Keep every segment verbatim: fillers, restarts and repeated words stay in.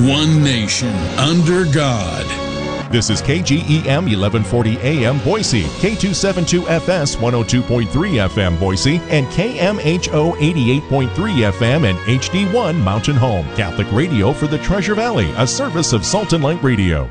One nation under God. This is K G E M eleven forty A M Boise, K two seventy-two F S one oh two point three F M Boise, and K M H O eighty-eight point three F M and H D one Mountain Home. Catholic radio for the Treasure Valley, a service of Salt and Light Radio.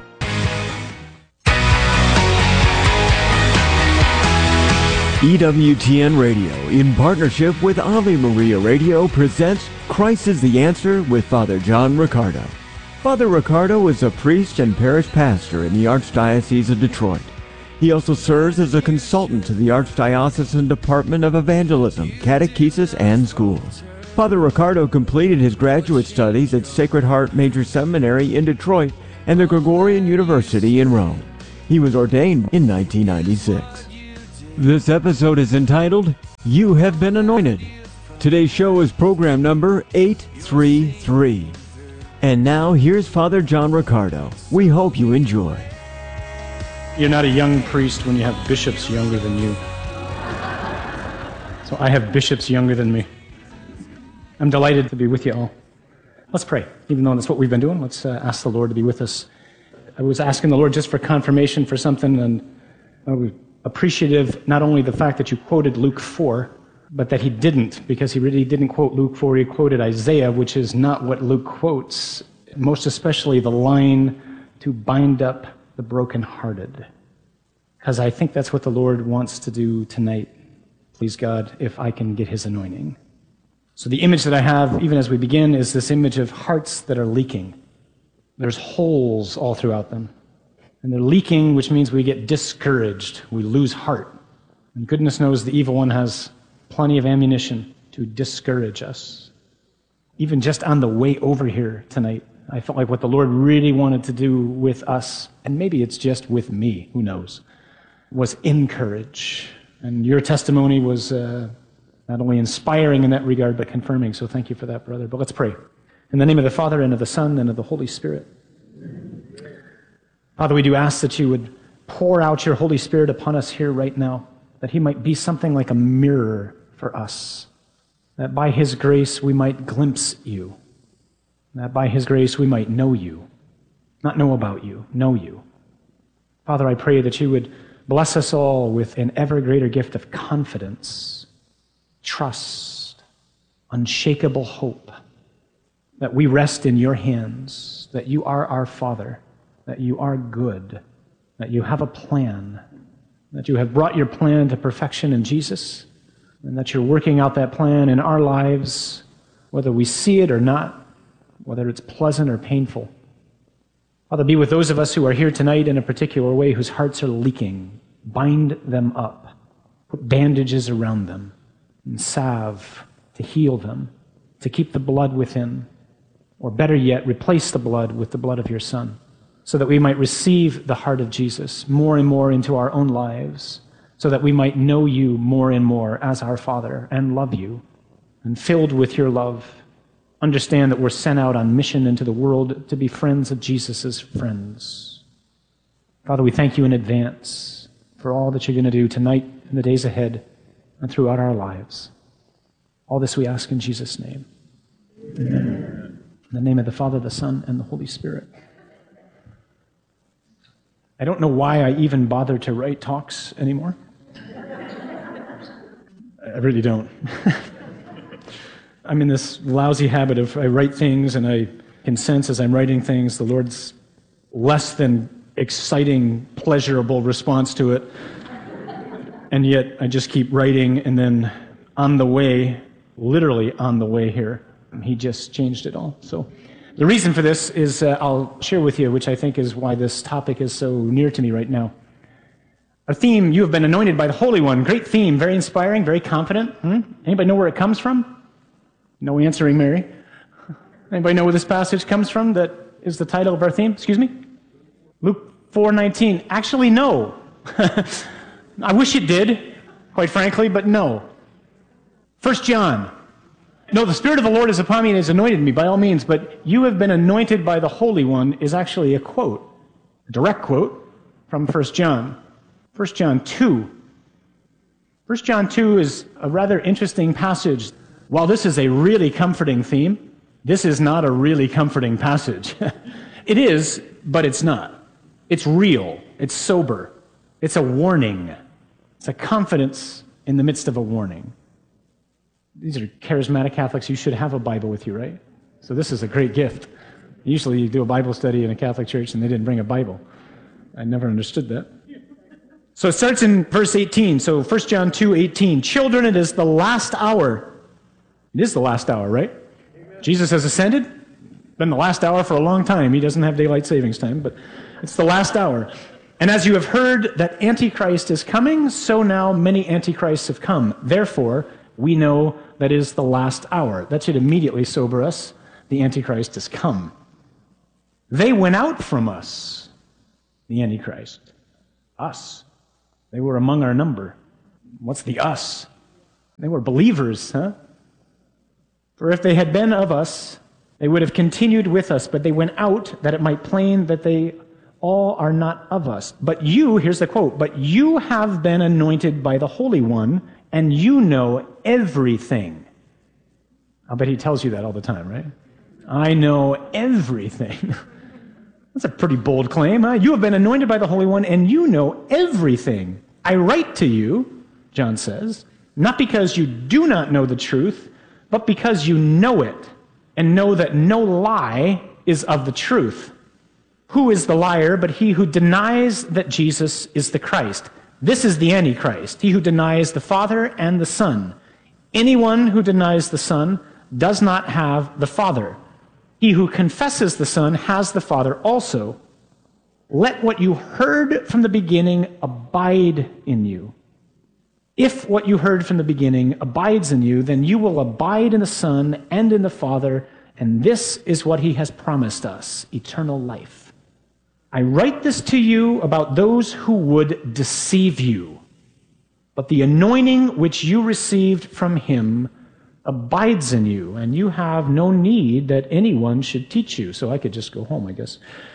E W T N Radio, in partnership with Ave Maria Radio, presents Christ is the Answer with Father John Riccardo. Father Riccardo is a priest and parish pastor in the Archdiocese of Detroit. He also serves as a consultant to the Archdiocesan Department of Evangelism, Catechesis, and Schools. Father Riccardo completed his graduate studies at Sacred Heart Major Seminary in Detroit and the Gregorian University in Rome. He was ordained in nineteen ninety-six. This episode is entitled, You Have Been Anointed. Today's show is program number eight thirty-three. And now, here's Father John Riccardo. We hope you enjoy. You're not a young priest when you have bishops younger than you. So I have bishops younger than me. I'm delighted to be with you all. Let's pray. Even though that's what we've been doing, let's uh, ask the Lord to be with us. I was asking the Lord just for confirmation for something, and I was appreciative not only the fact that you quoted Luke four, but that he didn't, because he really didn't quote Luke four, he quoted Isaiah, which is not what Luke quotes, most especially the line to bind up the brokenhearted. Because I think that's what the Lord wants to do tonight, please God, if I can get his anointing. So the image that I have, even as we begin, is this image of hearts that are leaking. There's holes all throughout them. And they're leaking, which means we get discouraged. We lose heart. And goodness knows the evil one has plenty of ammunition to discourage us. Even just on the way over here tonight, I felt like what the Lord really wanted to do with us, and maybe it's just with me, who knows, was encourage. And your testimony was uh, not only inspiring in that regard, but confirming. So thank you for that, brother. But let's pray. In the name of the Father, and of the Son, and of the Holy Spirit. Father, we do ask that you would pour out your Holy Spirit upon us here right now, that he might be something like a mirror for us, that by his grace we might glimpse you, that by his grace we might know you, not know about you, know you. Father, I pray that you would bless us all with an ever greater gift of confidence, trust, unshakable hope, that we rest in your hands, that you are our Father, that you are good, that you have a plan, that you have brought your plan to perfection in Jesus, and that you're working out that plan in our lives, whether we see it or not, whether it's pleasant or painful. Father, be with those of us who are here tonight in a particular way, whose hearts are leaking. Bind them up. Put bandages around them, and salve to heal them, to keep the blood within, or better yet, replace the blood with the blood of your Son, so that we might receive the heart of Jesus more and more into our own lives, so that we might know you more and more as our Father and love you, and filled with your love, understand that we're sent out on mission into the world to be friends of Jesus' friends. Father, we thank you in advance for all that you're going to do tonight and the days ahead and throughout our lives. All this we ask in Jesus' name. Amen. In the name of the Father, the Son, and the Holy Spirit. I don't know why I even bother to write talks anymore. I really don't. I'm in this lousy habit of I write things and I can sense as I'm writing things the Lord's less than exciting, pleasurable response to it. And yet I just keep writing, and then on the way, literally on the way here, he just changed it all. So the reason for this is uh, I'll share with you, which I think is why this topic is so near to me right now. Our theme, you have been anointed by the Holy One. Great theme, very inspiring, very confident. Hmm? Anybody know where it comes from? No answering, Mary. Anybody know where this passage comes from that is the title of our theme? Excuse me? Luke four nineteen. Actually, no. I wish it did, quite frankly, but no. First John. No, the Spirit of the Lord is upon me and has anointed me, by all means, but you have been anointed by the Holy One is actually a quote, a direct quote from First John. First John two. First John two is a rather interesting passage. While this is a really comforting theme, this is not a really comforting passage. It is, but it's not. It's real. It's sober. It's a warning. It's a confidence in the midst of a warning. These are charismatic Catholics. You should have a Bible with you, right? So this is a great gift. Usually you do a Bible study in a Catholic church and they didn't bring a Bible. I never understood that. So it starts in verse eighteen. So First John two eighteen. Children, it is the last hour. It is the last hour, right? Amen. Jesus has ascended. Been the last hour for a long time. He doesn't have daylight savings time, but it's the last hour. And as you have heard that Antichrist is coming, so now many Antichrists have come. Therefore, we know that it is the last hour. That should immediately sober us. The Antichrist has come. They went out from us, the Antichrist. Us. They were among our number. What's the us? They were believers, huh? For if they had been of us, they would have continued with us, but they went out that it might plain that they all are not of us. But you, here's the quote, but you have been anointed by the Holy One, and you know everything. I bet he tells you that all the time, right? I know everything. That's a pretty bold claim, huh? You have been anointed by the Holy One, and you know everything. I write to you, John says, not because you do not know the truth, but because you know it, and know that no lie is of the truth. Who is the liar but he who denies that Jesus is the Christ? This is the Antichrist, he who denies the Father and the Son. Anyone who denies the Son does not have the Father. He who confesses the Son has the Father also. Let what you heard from the beginning abide in you. If what you heard from the beginning abides in you, then you will abide in the Son and in the Father, and this is what he has promised us, eternal life. I write this to you about those who would deceive you, but the anointing which you received from him abides in you, and you have no need that anyone should teach you. So I could just go home, I guess.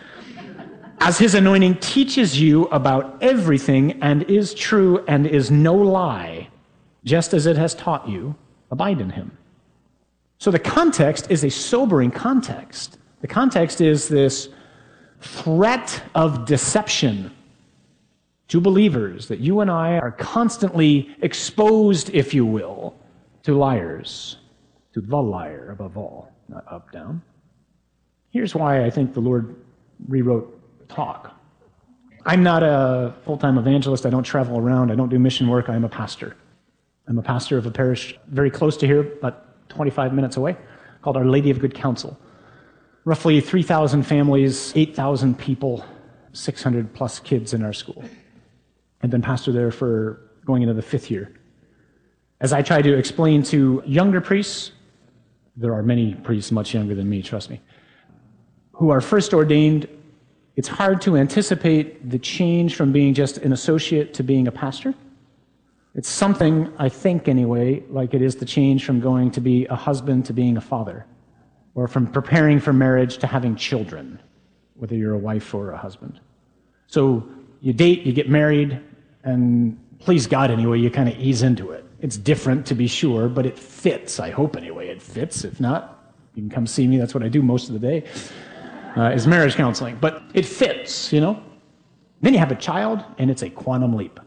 As his anointing teaches you about everything and is true and is no lie, just as it has taught you, abide in him. So the context is a sobering context. The context is this threat of deception to believers, that you and I are constantly exposed, if you will, to liars, to the liar above all, not up, down. Here's why I think the Lord rewrote talk. I'm not a full-time evangelist. I don't travel around. I don't do mission work. I'm a pastor. I'm a pastor of a parish very close to here, about twenty-five minutes away, called Our Lady of Good Counsel. Roughly three thousand families, eight thousand people, six hundred plus kids in our school. I've been pastor there for going into the fifth year. As I try to explain to younger priests, there are many priests much younger than me, trust me, who are first ordained, it's hard to anticipate the change from being just an associate to being a pastor. It's something, I think anyway, like it is the change from going to be a husband to being a father, or from preparing for marriage to having children, whether you're a wife or a husband. So you date, you get married, and please God anyway, you kind of ease into it. It's different to be sure, but it fits. I hope anyway it fits. If not, you can come see me. That's what I do most of the day, uh, is marriage counseling. But it fits, you know? Then you have a child, and it's a quantum leap.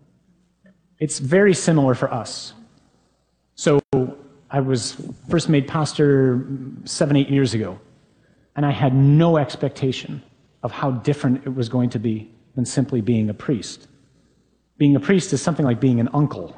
It's very similar for us. So I was first made pastor seven, eight years ago, and I had no expectation of how different it was going to be than simply being a priest. Being a priest is something like being an uncle.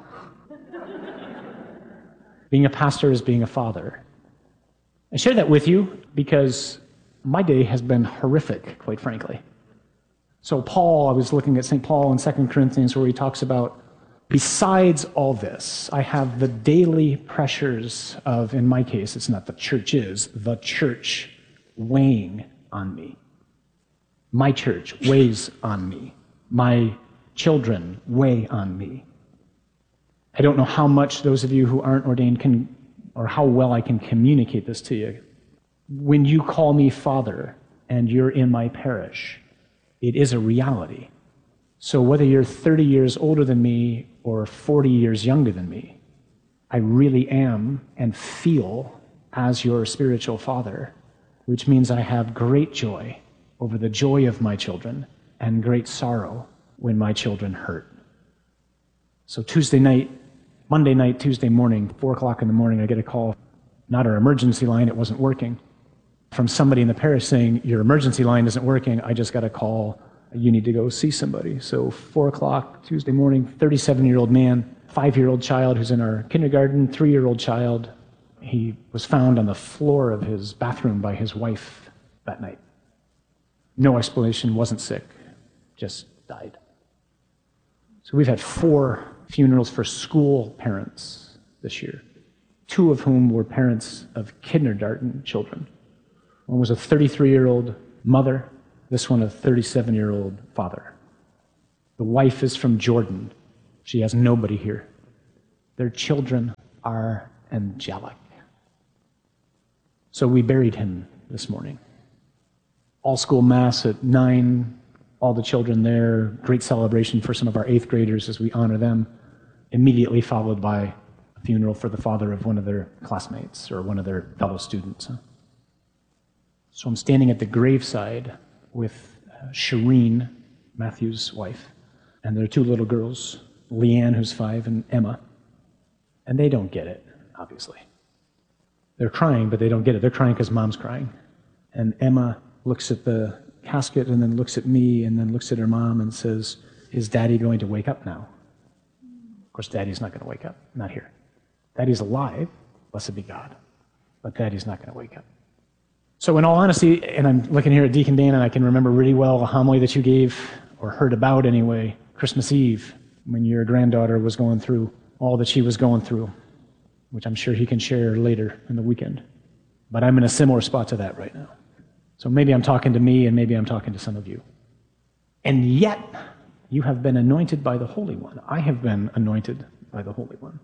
Being a pastor is being a father. I share that with you because my day has been horrific, quite frankly. So Paul, I was looking at Saint Paul in Second Corinthians where he talks about, besides all this, I have the daily pressures of, in my case, it's not the church is, the church weighing on me. My church weighs on me. My children weigh on me. I don't know how much those of you who aren't ordained can, or how well I can communicate this to you. When you call me Father and you're in my parish, it is a reality. So whether you're thirty years older than me or forty years younger than me, I really am and feel as your spiritual father, which means I have great joy over the joy of my children and great sorrow when my children hurt. So Tuesday night, Monday night, Tuesday morning, four o'clock in the morning, I get a call, not our emergency line, it wasn't working, from somebody in the parish saying, your emergency line isn't working, I just got a call, you need to go see somebody. So four o'clock Tuesday morning, thirty-seven-year-old man, five-year-old child who's in our kindergarten, three-year-old child, he was found on the floor of his bathroom by his wife that night. No explanation, wasn't sick, just died. So we've had four funerals for school parents this year, two of whom were parents of kindergarten children. One was a thirty-three-year-old mother, this one a thirty-seven-year-old father. The wife is from Jordan. She has nobody here. Their children are angelic. So we buried him this morning. All school mass at nine, all the children there, great celebration for some of our eighth graders as we honor them, immediately followed by a funeral for the father of one of their classmates or one of their fellow students. So I'm standing at the graveside with uh, Shireen, Matthew's wife, and their two little girls, Leanne, who's five, and Emma. And they don't get it, obviously. They're crying, but they don't get it. They're crying because mom's crying. And Emma looks at the casket and then looks at me and then looks at her mom and says, is Daddy going to wake up now? Of course, Daddy's not going to wake up. Not here. Daddy's alive, blessed be God. But Daddy's not going to wake up. So in all honesty, and I'm looking here at Deacon Dan, and I can remember really well a homily that you gave, or heard about anyway, Christmas Eve, when your granddaughter was going through all that she was going through, which I'm sure he can share later in the weekend. But I'm in a similar spot to that right now. So maybe I'm talking to me, and maybe I'm talking to some of you. And yet, you have been anointed by the Holy One. I have been anointed by the Holy One.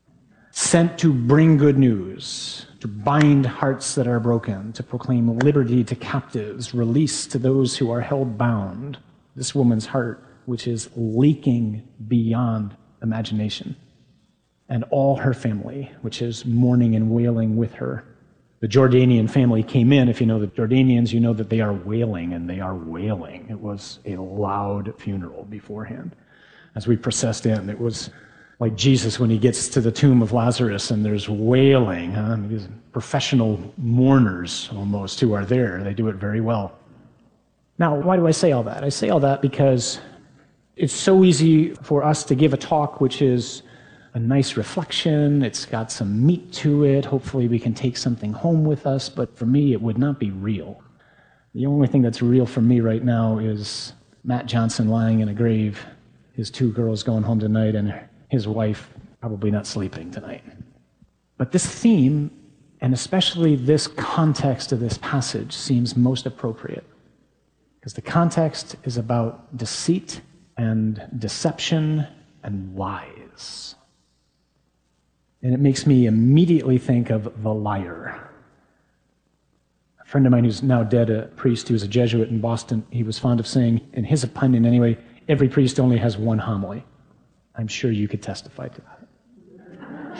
Sent to bring good news, to bind hearts that are broken, to proclaim liberty to captives, release to those who are held bound. This woman's heart, which is leaking beyond imagination. And all her family, which is mourning and wailing with her. The Jordanian family came in. If you know the Jordanians, you know that they are wailing, and they are wailing. It was a loud funeral beforehand. As we processed in, it was like Jesus when he gets to the tomb of Lazarus and there's wailing. Huh? These professional mourners almost who are there. They do it very well. Now, why do I say all that? I say all that because it's so easy for us to give a talk which is a nice reflection. It's got some meat to it. Hopefully we can take something home with us. But for me, it would not be real. The only thing that's real for me right now is Matt Johnson lying in a grave, his two girls going home tonight, and his wife probably not sleeping tonight. But this theme, and especially this context of this passage, seems most appropriate. Because the context is about deceit and deception and lies. And it makes me immediately think of the liar. A friend of mine who's now dead, a priest who was a Jesuit in Boston, he was fond of saying, in his opinion anyway, every priest only has one homily. I'm sure you could testify to that.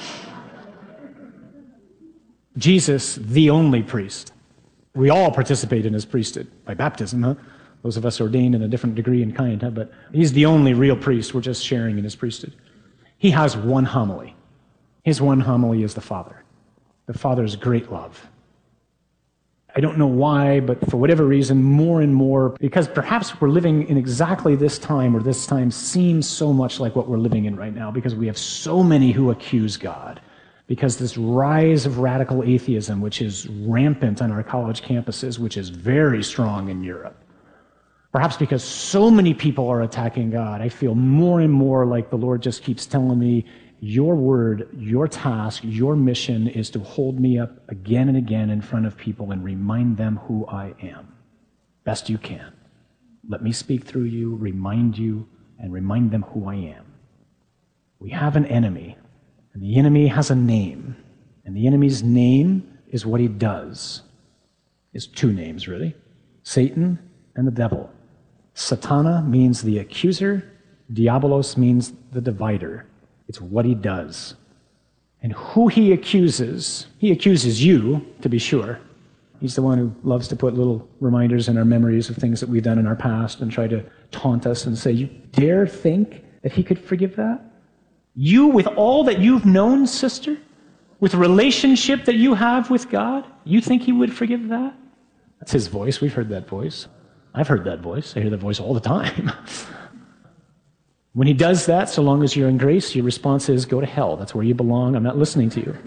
Jesus, the only priest. We all participate in his priesthood by baptism, huh? Those of us ordained in a different degree and kind, huh? But he's the only real priest. We're just sharing in his priesthood. He has one homily. His one homily is the Father. The Father's great love. I don't know why, but for whatever reason, more and more, because perhaps we're living in exactly this time, or this time seems so much like what we're living in right now, because we have so many who accuse God, because this rise of radical atheism, which is rampant on our college campuses, which is very strong in Europe, perhaps because so many people are attacking God, I feel more and more like the Lord just keeps telling me, your word, your task, your mission is to hold me up again and again in front of people and remind them who I am. Best you can. Let me speak through you, remind you, and remind them who I am. We have an enemy, and the enemy has a name, and the enemy's name is what he does. It's two names, really. Satan and the devil. Satana means the accuser. Diabolos means the divider. It's what he does. And who he accuses, he accuses you, to be sure. He's the one who loves to put little reminders in our memories of things that we've done in our past and try to taunt us and say, you dare think that he could forgive that? You, with all that you've known, sister, with the relationship that you have with God, you think he would forgive that? That's his voice. We've heard that voice. I've heard that voice. I hear that voice all the time. When he does that, so long as you're in grace, your response is, go to hell. That's where you belong. I'm not listening to you.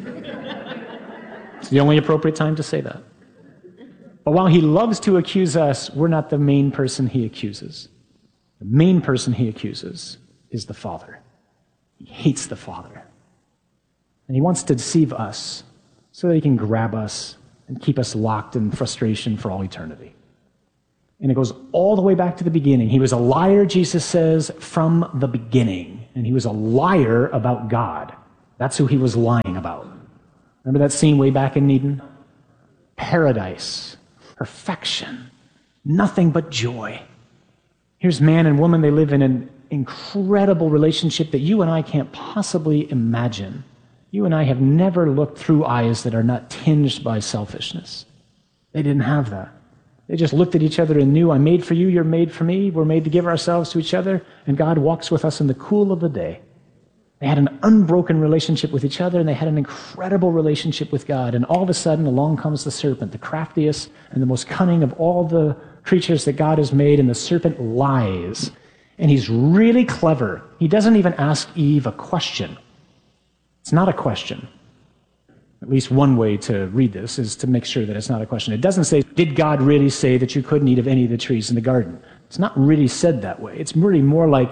It's the only appropriate time to say that. But while he loves to accuse us, we're not the main person he accuses. The main person he accuses is the Father. He hates the Father. And he wants to deceive us so that he can grab us and keep us locked in frustration for all eternity. And it goes all the way back to the beginning. He was a liar, Jesus says, from the beginning. And he was a liar about God. That's who he was lying about. Remember that scene way back in Eden? Paradise, perfection, nothing but joy. Here's man and woman. They live in an incredible relationship that you and I can't possibly imagine. You and I have never looked through eyes that are not tinged by selfishness. They didn't have that. They just looked at each other and knew, I'm made for you, you're made for me. We're made to give ourselves to each other, and God walks with us in the cool of the day. They had an unbroken relationship with each other, and they had an incredible relationship with God. And all of a sudden, along comes the serpent, the craftiest and the most cunning of all the creatures that God has made, and the serpent lies. And he's really clever. He doesn't even ask Eve a question. It's not a question. At least one way to read this is to make sure that it's not a question. It doesn't say, did God really say that you couldn't eat of any of the trees in the garden? It's not really said that way. It's really more like,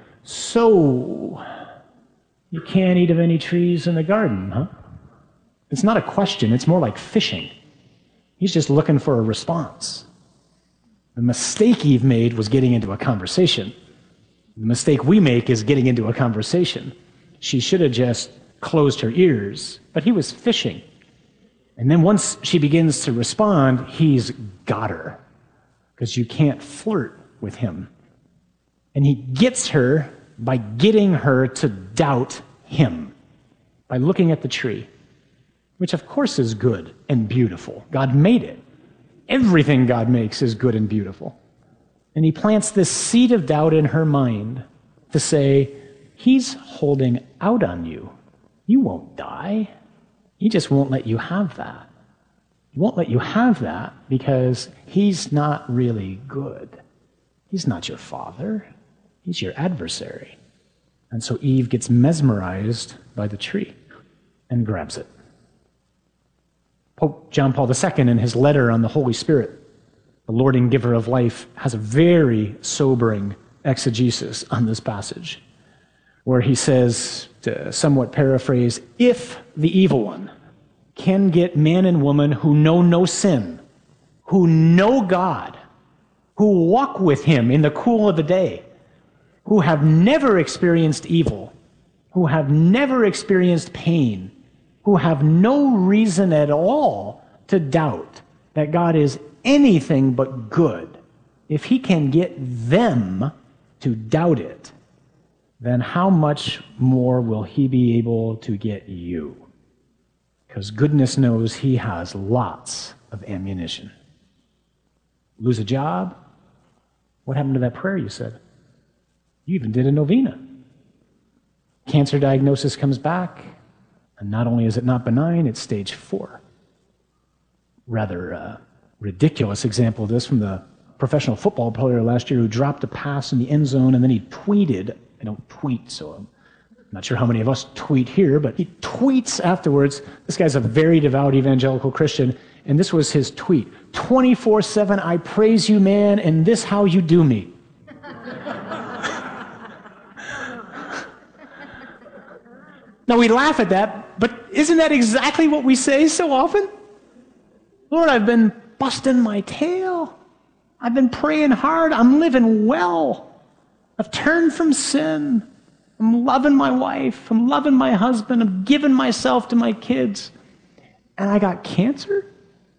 so, you can't eat of any trees in the garden, huh? It's not a question. It's more like fishing. He's just looking for a response. The mistake Eve made was getting into a conversation. The mistake we make is getting into a conversation. She should have just closed her ears, but he was fishing. And then once she begins to respond, he's got her, because you can't flirt with him. And he gets her by getting her to doubt him, by looking at the tree, which of course is good and beautiful. God made it. Everything God makes is good and beautiful. And he plants this seed of doubt in her mind to say, he's holding out on you. You won't die. He just won't let you have that. He won't let you have that because he's not really good. He's not your father. He's your adversary. And so Eve gets mesmerized by the tree and grabs it. Pope John Paul the Second, in his letter on the Holy Spirit, the Lord and giver of life, has a very sobering exegesis on this passage, where he says, to somewhat paraphrase, if the evil one can get man and woman who know no sin, who know God, who walk with him in the cool of the day, who have never experienced evil, who have never experienced pain, who have no reason at all to doubt that God is anything but good, if he can get them to doubt it, then how much more will he be able to get you? Because goodness knows he has lots of ammunition. Lose a job? What happened to that prayer you said? You even did a novena. Cancer diagnosis comes back, and not only is it not benign, it's stage four. Rather uh, ridiculous example of this from the professional football player last year who dropped a pass in the end zone, and then he tweeted. I don't tweet, so I'm not sure how many of us tweet here, but he tweets afterwards. This guy's a very devout evangelical Christian, and this was his tweet. twenty-four seven, I praise you, man, and this how you do me. Now, we laugh at that, but isn't that exactly what we say so often? Lord, I've been busting my tail. I've been praying hard. I'm living well. I've turned from sin. I'm loving my wife. I'm loving my husband. I'm giving myself to my kids. And I got cancer?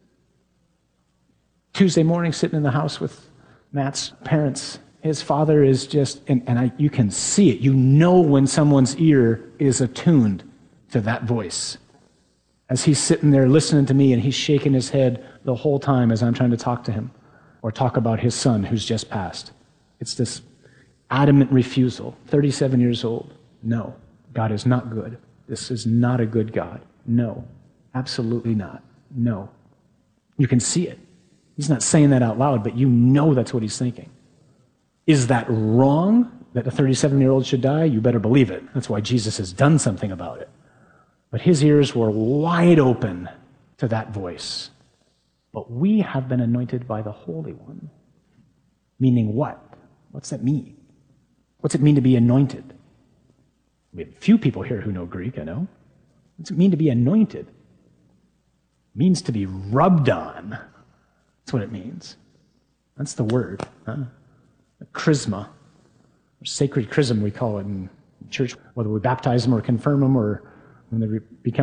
Tuesday morning, sitting in the house with Matt's parents, his father is just, and, and I, you can see it. You know when someone's ear is attuned to that voice. as he's sitting there listening to me and he's shaking his head the whole time as I'm trying to talk to him or talk about his son who's just passed. It's this adamant refusal. thirty-seven years old. No, God is not good. This is not a good God. No, absolutely not. No. You can see it. He's not saying that out loud, but you know that's what he's thinking. Is that wrong that a thirty-seven-year-old should die? You better believe it. That's why Jesus has done something about it. But his ears were wide open to that voice. But we have been anointed by the Holy One. Meaning what? What's that mean? What's it mean to be anointed? We have few people here who know Greek, I know. What's it mean to be anointed? It means to be rubbed on. That's what it means. That's the word. Huh? A chrisma, or sacred chrism we call it in church, whether we baptize them or confirm them or when they become